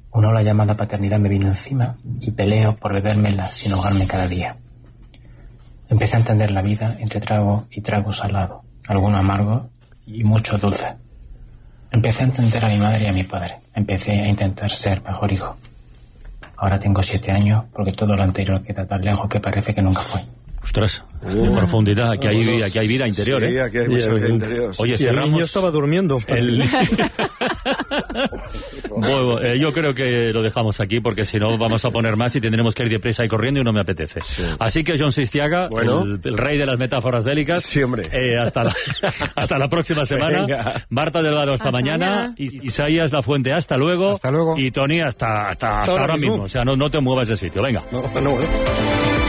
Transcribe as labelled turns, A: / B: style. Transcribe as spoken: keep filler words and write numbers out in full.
A: Una ola llamada paternidad me vino encima y peleo por bebérmela sin ahogarme cada día. Empecé a entender la vida entre trago y trago salado, alguno amargo y mucho dulce. Empecé a entender a mi madre y a mi padre. Empecé a intentar ser mejor hijo. Ahora tengo siete años porque todo lo anterior queda tan lejos que parece que nunca fue.
B: Ostras, de profundidad, aquí hay, aquí hay vida interior,
C: sí,
B: ¿eh?
C: aquí hay mucha vida interior.
B: Oye,
D: sí,
B: cerramos...
D: el niño estaba durmiendo.
B: El... bueno, eh, yo creo que lo dejamos aquí porque si no vamos a poner más y tendremos que ir deprisa y corriendo y no me apetece. Sí. Así que Jon Sistiaga, bueno, el, el rey de las metáforas bélicas.
C: Sí, hombre.
B: Eh, hasta, la, hasta la próxima semana. Venga. Marta Delgado, hasta, hasta mañana. mañana. Is Isaías Lafuente, hasta luego.
E: Hasta luego.
B: Y Tony, hasta, hasta, hasta, hasta ahora mismo. mismo. O sea, no, no te muevas de sitio. Venga.
C: No, no, no.